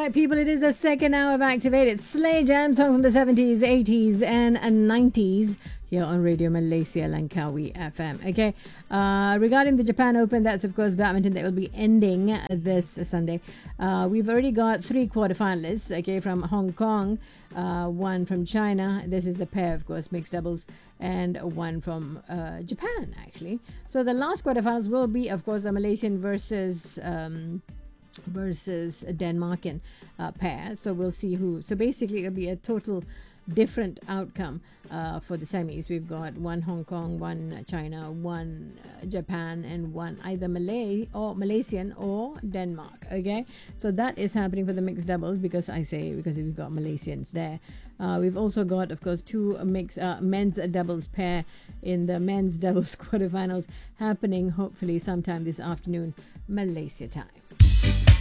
right, people, it is the second hour of Activated Slay Jam songs from the 70s, 80s, and 90s here on Radio Malaysia Langkawi FM. Okay, regarding the Japan Open, that's of course badminton that will be ending this Sunday. We've already got 3 quarterfinalists, okay, from Hong Kong, one from China. This is a pair, of course, mixed doubles, and one from Japan, actually. So the last quarterfinals will be, of course, a Malaysian versus a Denmarkian pair. So we'll see who. So basically, it'll be a total different outcome for the semis. We've got one Hong Kong, one China, one Japan, and one either Malay or Malaysian or Denmark. Okay, so that is happening for the mixed doubles because we've got Malaysians there. We've also got, of course, 2 men's doubles pair in the men's doubles quarterfinals happening hopefully sometime this afternoon, Malaysia time.